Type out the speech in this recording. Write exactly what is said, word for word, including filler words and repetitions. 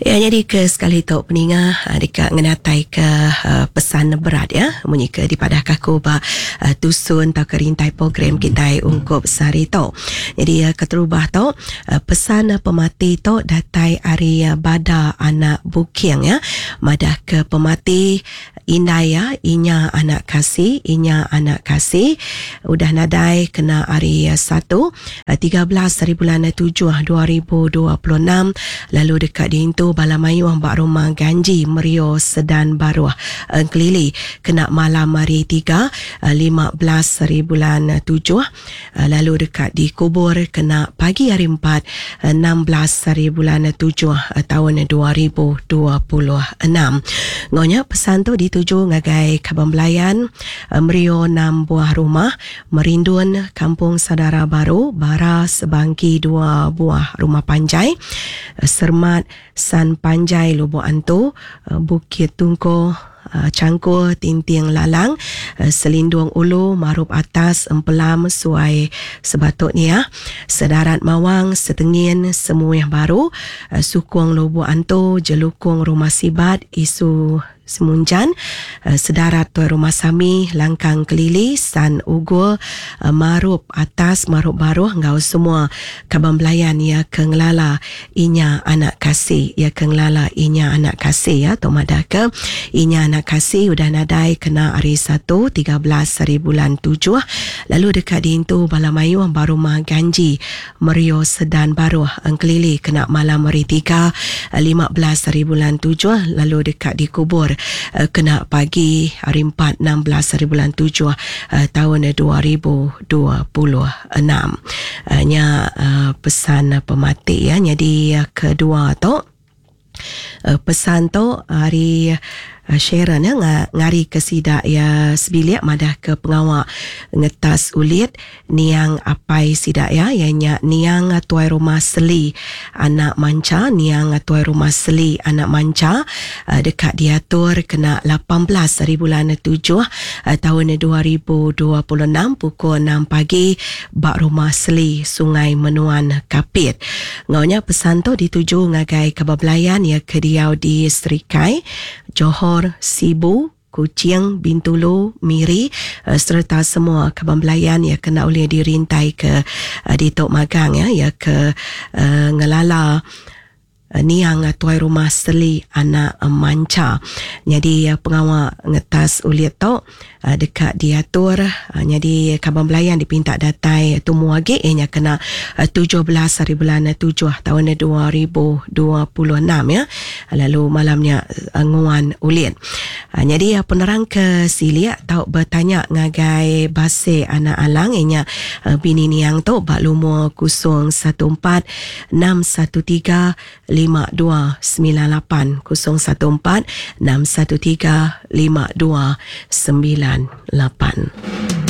Ya, jadi ke sekali tok peninga dekat ngenatai ke uh, pesan berat ya munyi ke di padah kaku ba uh, tusun atau kerintai program kita ungkup sari tok. Jadi uh, keterubah tok uh, pesan uh, pemati tok datai ari uh, bada anak bukiang ya madah ke pemati indai ya inya anak kasih inya anak kasih udah nadai kena hari uh, satu uh, tiga belas hari bulan tujuh dua ribu dua puluh enam lalu dekat di itu Balamayu Mbak Rumah Ganji Merio Sedan Baruah uh, Kelili kena malam hari tiga uh, lima belas hari bulan tujuh uh, lalu dekat di Kubur kena pagi hari empat uh, enam belas hari bulan tujuh uh, tahun dua ribu dua puluh enam. Ngonya pesan tu dituju ngagai Kabang Belayan uh, Merio enam buah rumah Merindun Kampung Saudara Baru Bara Sebangki dua buah rumah panjai uh, Sermat San Panjai Lubuk Antu, Bukit Tungko, Cangkur, Tinting Lalang, Selindung Ulu, Marup Atas, Empelam, Suai Sebatutnya, Sedarat Mawang, Setengin, Semua yang Baru, Sukong Lubuk Antu, Jelukung Rumah Sibat, Isu Semunjan, Sedarat Tuai Rumah Sami, Langkang Kelili, San Ugul, Marup Atas, Marup Baru, ngau semua Kabang Belayan ya kenglala inya anak kasih, ya kenglala inya anak kasih ya, Tok Madaka inya anak kasih udah nadai kena hari satu tiga belas hari bulan tujuh lalu dekat di itu Balamayu Baru Rumah Ganji Merio Sedan Baru Kelili kena malam hari tiga lima belas hari bulan tujuh lalu dekat di Kubur Uh, kena pagi hari empat enam belas hari bulan tujuh uh, tahun dua ribu dua puluh enam. Uh, nya uh, pesan uh, pemati ya. Jadi uh, kedua tu uh, pesan tu hari Uh, Sharon ya ng- ngari ke sidak ya sebilik madah ke pengawak ngetas ulit niang apai sidak ya ianya niang tuai rumah seli anak manca niang tuai rumah seli anak manca uh, dekat diatur kena lapan belas hari bulan tujuh uh, tahun dua ribu dua puluh enam pukul enam pagi bak rumah seli Sungai Menuan Kapit. Ngaunya pesan tu dituju ngagai Kabang Belayan ya kediau di Serikai Johor, Sibu, Kuching, Bintulu, Miri uh, serta semua Kabang Belayan ya kena oleh dirintai ke uh, di Tok Magang ya ya ke uh, ngelala uh, niang uh, tuai rumah seli anak uh, manca. Jadi uh, pengawal ngetas ulit tu uh, dekat diatur uh, jadi Kabang Belayan dipinta datai tumu lagi ianya kena uh, tujuh belas hari bulan tujuh tahun dua ribu dua puluh enam ya. Lalu malamnya uh, nguan ulit. Uh, jadi uh, penerang ke silia tau bertanya ngagai base anak alang ianya uh, bini niang tu bak lumur kosong satu empat enam satu tiga lima dua sembilan lapan kosong satu empat enam satu tiga lima dua sembilan lapan.